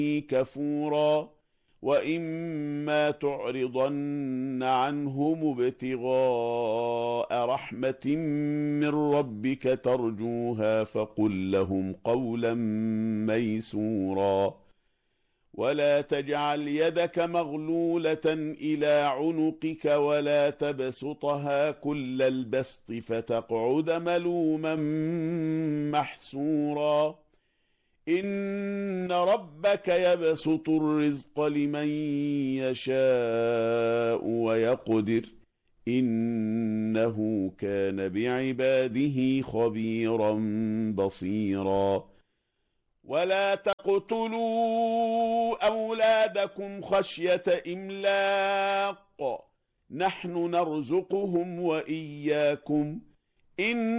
كفورا وإما تعرضن عنهم ابتغاء رحمة من ربك ترجوها فقل لهم قولا ميسورا ولا تجعل يدك مغلولة إلى عنقك ولا تبسطها كل البسط فتقعد ملوما محسورا إن ربك يبسط الرزق لمن يشاء ويقدر إنه كان بعباده خبيرا بصيرا ولا تقتلوا أولادكم خشية إملاق نحن نرزقهم وإياكم إن